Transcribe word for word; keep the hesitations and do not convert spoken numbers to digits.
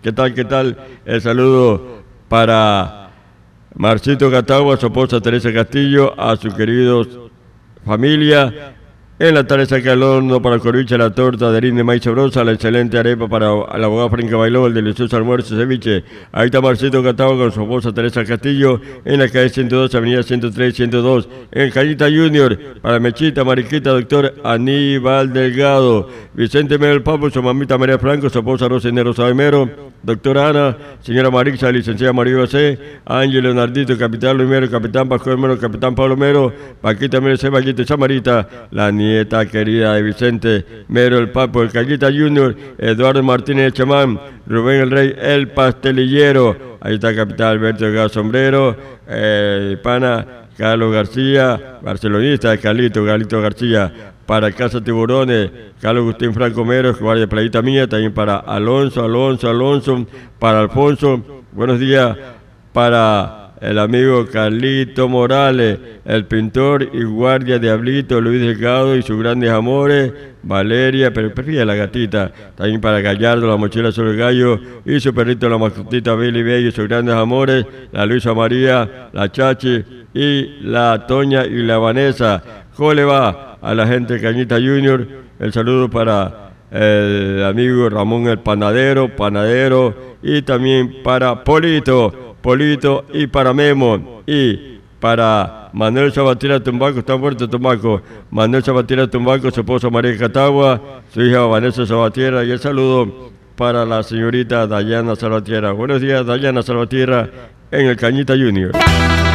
¿Qué tal, qué tal? El saludo para Marcito Catagua, a su esposa Teresa Castillo, a sus queridos familia. En la tarde saca el horno para el corviche, la torta de harina de maíz sabrosa, la excelente arepa para el abogado Franca Bailó, el delicioso almuerzo ceviche. Ahí está Marcito Catagua con su esposa Teresa Castillo en la calle ciento dos, avenida ciento tres, ciento dos. En Cañita Junior, para Mechita, Mariquita, doctor Aníbal Delgado. Vicente Mero el Papo, su mamita María Franco, su esposa Rosenero Rosa Mero. Doctora Ana, señora Marixa, licenciada María José, Ángel Leonardito, capitán Luis Mero, capitán Pascual Mero, capitán Pablo Mero, Paquita Mero, Ceballita y Samarita, la nieta querida de Vicente Mero el Papo, el Cañita Junior, Eduardo Martínez Chamán, Rubén el Rey, el pastelillero, ahí está capitán Alberto Delgado Sombrero, eh, pana Carlos García, barcelonista de Carlito, Carlito García. Para Casa Tiburones, Carlos Agustín Franco Mero, guardia playita mía, también para Alonso, Alonso, Alonso, para Alfonso, buenos días, para el amigo Carlito Morales, el pintor y guardia Diablito, Luis Delgado y sus grandes amores, Valeria, pero prefiere la gatita, también para Gallardo, la mochila sobre el gallo, y su perrito, la mascotita Billy Bello y sus grandes amores, la Luisa María, la Chachi y la Toña y la Vanessa. ¿Cómo le va a la gente de Cañita Junior? El saludo para el amigo Ramón el Panadero, Panadero, y también para Polito, Polito, y para Memo, y para Manuel Sabatierra Tumbaco, está muerto Tumbaco, Manuel Sabatierra Tumbaco, su esposa María Catagua, su hija Vanessa Sabatierra, y el saludo para la señorita Dayana Salvatierra. Buenos días, Dayana Salvatierra, en el Cañita Junior.